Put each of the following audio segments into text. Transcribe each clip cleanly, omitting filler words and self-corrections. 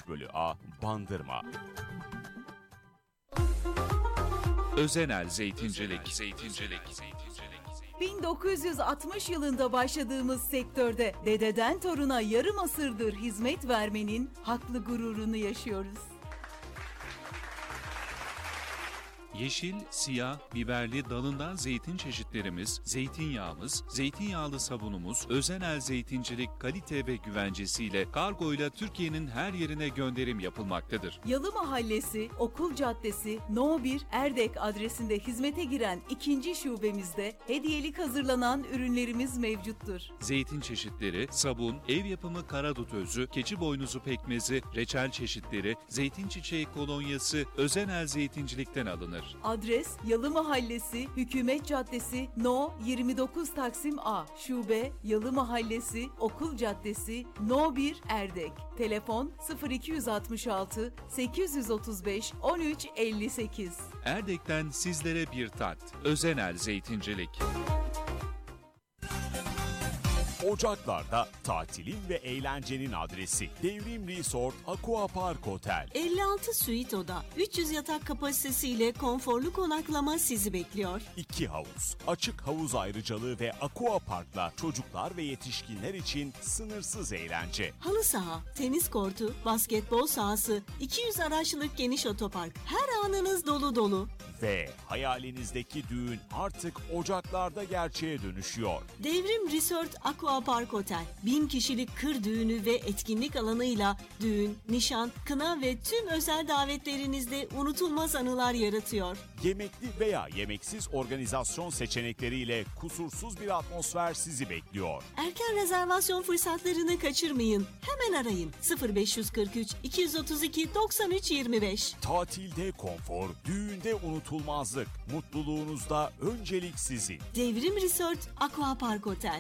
3/A Bandırma. Özenel Zeytincilik. 1960 yılında başladığımız sektörde dededen toruna yarım asırdır hizmet vermenin haklı gururunu yaşıyoruz. Yeşil, siyah, biberli dalından zeytin çeşitlerimiz, zeytinyağımız, zeytinyağlı sabunumuz, Özenel Zeytincilik kalite ve güvencesiyle kargoyla Türkiye'nin her yerine gönderim yapılmaktadır. Yalı Mahallesi, Okul Caddesi, No 1 Erdek adresinde hizmete giren ikinci şubemizde hediyelik hazırlanan ürünlerimiz mevcuttur. Zeytin çeşitleri, sabun, ev yapımı karadut özü, keçi boynuzu pekmezi, reçel çeşitleri, zeytin çiçeği kolonyası Özenel Zeytincilik'ten alınır. Adres Yalı Mahallesi, Hükümet Caddesi, No 29 Taksim A. Şube Yalı Mahallesi, Okul Caddesi, No 1 Erdek. Telefon 0266 835 1358. Erdek'ten sizlere bir tat. Özenel Zeytincilik. Ocaklar'da tatilin ve eğlencenin adresi Devrim Resort Aqua Park Otel. 56 suite oda, 300 yatak kapasitesiyle konforlu konaklama sizi bekliyor. 2 havuz, açık havuz ayrıcalığı ve Aqua Park'la çocuklar ve yetişkinler için sınırsız eğlence. Halı saha, tenis kortu, basketbol sahası, 200 araçlık geniş otopark. Her anınız dolu dolu. Ve hayalinizdeki düğün artık Ocaklar'da gerçeğe dönüşüyor. Devrim Resort Aqua Park Otel, 1000 kişilik kır düğünü ve etkinlik alanıyla düğün, nişan, kına ve tüm özel davetlerinizde unutulmaz anılar yaratıyor. Yemekli veya yemeksiz organizasyon seçenekleriyle kusursuz bir atmosfer sizi bekliyor. Erken rezervasyon fırsatlarını kaçırmayın. Hemen arayın 0543 232 93 25. Tatilde konfor, düğünde unutulmazlık, mutluluğunuzda öncelik sizin. Devrim Resort Aqua Park Otel.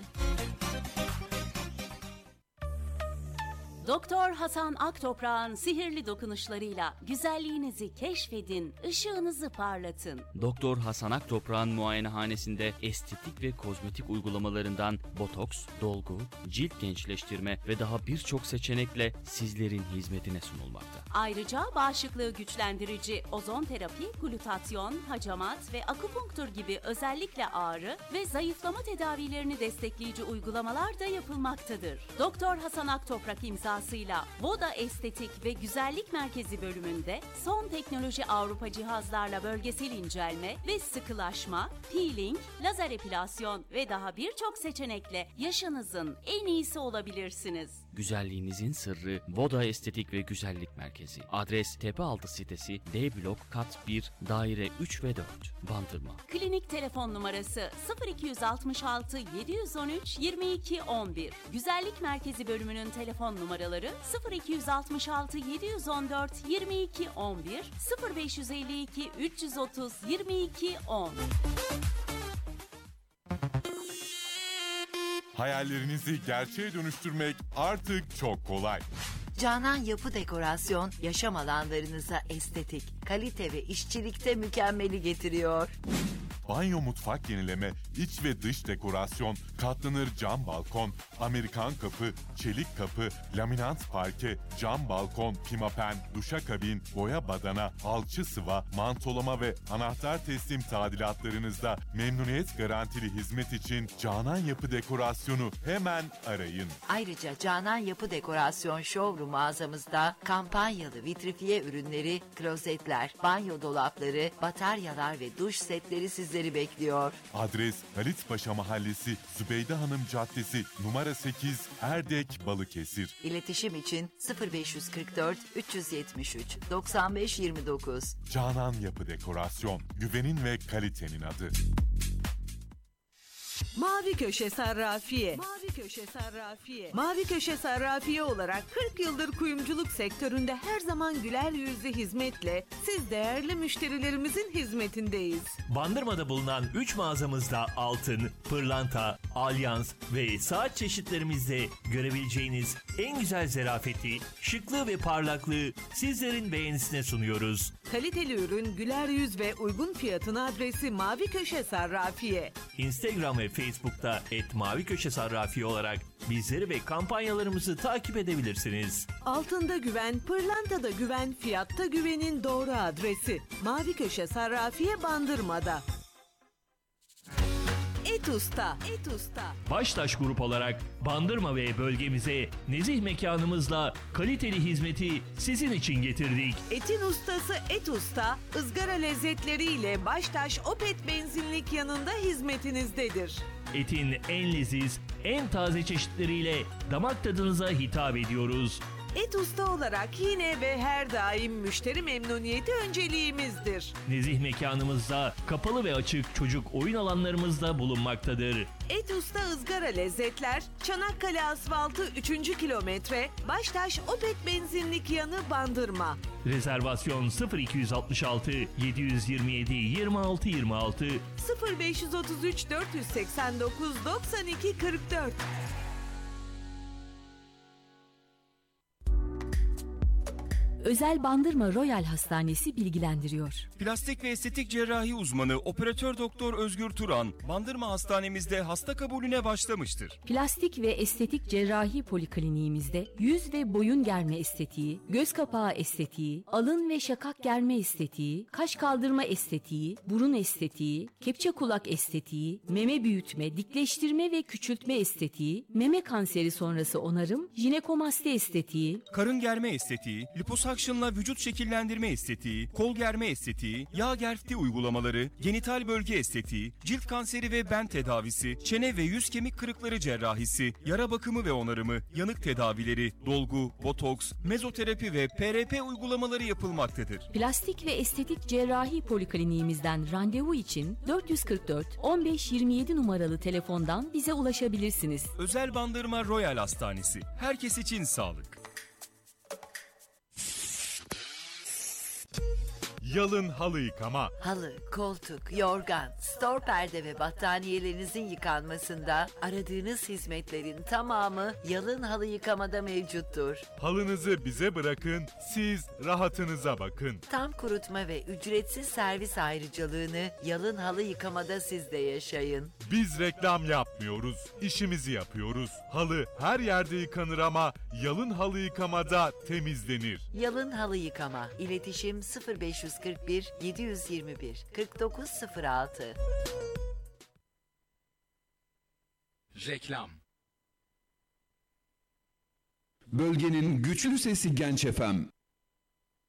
Doktor Hasan Aktoprak'ın sihirli dokunuşlarıyla güzelliğinizi keşfedin, ışığınızı parlatın. Doktor Hasan Aktoprak'ın muayenehanesinde estetik ve kozmetik uygulamalarından botoks, dolgu, cilt gençleştirme ve daha birçok seçenekle sizlerin hizmetine sunulmakta. Ayrıca bağışıklığı güçlendirici ozon terapi, glutasyon, hacamat ve akupunktur gibi özellikle ağrı ve zayıflama tedavilerini destekleyici uygulamalar da yapılmaktadır. Doktor Hasan Aktoprak imzasıyla Voda Estetik ve Güzellik Merkezi bölümünde son teknoloji Avrupa cihazlarla bölgesel incelme ve sıkılaşma, peeling, lazer epilasyon ve daha birçok seçenekle yaşınızın en iyisi olabilirsiniz. Güzelliğinizin sırrı Voda Estetik ve Güzellik Merkezi. Adres Tepealtı sitesi D blok kat 1 daire 3 ve 4 Bandırma. Klinik telefon numarası 0266 713 22 11. Güzellik Merkezi bölümünün telefon numaraları 0266 714 22 11 0552 330 22 10. Hayallerinizi gerçeğe dönüştürmek artık çok kolay. Canan Yapı Dekorasyon yaşam alanlarınıza estetik, kalite ve işçilikte mükemmeli getiriyor. Banyo mutfak yenileme, iç ve dış dekorasyon, katlanır cam balkon, Amerikan kapı, çelik kapı, laminant parke, cam balkon, pimapen, duşakabin, boya badana, alçı sıva, mantolama ve anahtar teslim tadilatlarınızda memnuniyet garantili hizmet için Canan Yapı Dekorasyonu hemen arayın. Ayrıca Canan Yapı Dekorasyon Showroom mağazamızda kampanyalı vitrifiye ürünleri, klozetler, banyo dolapları, bataryalar ve duş setleri sizleri bekliyor. Adres Halitpaşa Mahallesi, Zübeyde Hanım Caddesi, numara 8, Erdek, Balıkesir. İletişim için 0544 373 95 29. Canan Yapı Dekorasyon, güvenin ve kalitenin adı. Mavi Köşe Sarrafiye. Mavi Köşe Sarrafiye. Mavi Köşe Sarrafiye olarak 40 yıldır kuyumculuk sektöründe her zaman güler yüzlü hizmetle siz değerli müşterilerimizin hizmetindeyiz. Bandırma'da bulunan 3 mağazamızda altın, pırlanta, alyans ve saat çeşitlerimizde görebileceğiniz en güzel zarafeti, şıklığı ve parlaklığı sizlerin beğenisine sunuyoruz. Kaliteli ürün, güler yüz ve uygun fiyatın adresi Mavi Köşe Sarrafiye. Instagram ve Facebook'ta @maviköşesarrafiye olarak bizleri ve kampanyalarımızı takip edebilirsiniz. Altında güven, pırlantada güven, fiyatta güvenin doğru adresi. Mavi Köşe Sarrafiye Bandırma'da. Et Usta. Baştaş Grup olarak Bandırma ve bölgemize nezih mekanımızla kaliteli hizmeti sizin için getirdik. Etin ustası Et Usta, ızgara lezzetleriyle Baştaş Opet benzinlik yanında hizmetinizdedir. Etin en leziz, en taze çeşitleriyle damak tadınıza hitap ediyoruz. Et Usta olarak yine ve her daim müşteri memnuniyeti önceliğimizdir. Nezih mekanımızda kapalı ve açık çocuk oyun alanlarımızda bulunmaktadır. Et Usta ızgara lezzetler, Çanakkale Asfaltı 3. kilometre, Baştaş Opet benzinlik yanı Bandırma. Rezervasyon 0266 727 26 26 0533 489 92 44. Özel Bandırma Royal Hastanesi bilgilendiriyor. Plastik ve estetik cerrahi uzmanı Operatör Doktor Özgür Turan, Bandırma Hastanemizde hasta kabulüne başlamıştır. Plastik ve estetik cerrahi polikliniğimizde yüz ve boyun germe estetiği, göz kapağı estetiği, alın ve şakak germe estetiği, kaş kaldırma estetiği, burun estetiği, kepçe kulak estetiği, meme büyütme, dikleştirme ve küçültme estetiği, meme kanseri sonrası onarım, jinekomasti estetiği, Karın germe estetiği, liposakşınla vücut şekillendirme estetiği, kol germe estetiği, yağ gerfti uygulamaları, genital bölge estetiği, cilt kanseri ve ben tedavisi, çene ve yüz kemik kırıkları cerrahisi, yara bakımı ve onarımı, yanık tedavileri, dolgu, botoks, mezoterapi ve PRP uygulamaları yapılmaktadır. plastik ve estetik cerrahi polikliniğimizden randevu için 444 15 27 numaralı telefondan bize ulaşabilirsiniz. Özel Bandırma Royal Hastanesi. Herkes için sağlık. Yalın halı yıkama. Halı, koltuk, yorgan, stor perde ve battaniyelerinizin yıkanmasında aradığınız hizmetlerin tamamı Yalın Halı Yıkamada mevcuttur. Halınızı bize bırakın, siz rahatınıza bakın. Tam kurutma ve ücretsiz servis ayrıcalığını Yalın Halı Yıkamada siz de yaşayın. Biz reklam yapmıyoruz, işimizi yapıyoruz. Halı her yerde yıkanır ama Yalın Halı Yıkamada temizlenir. Yalın Halı Yıkama. İletişim 0541 721 4906. Reklam. Bölgenin güçlü sesi Genç FM.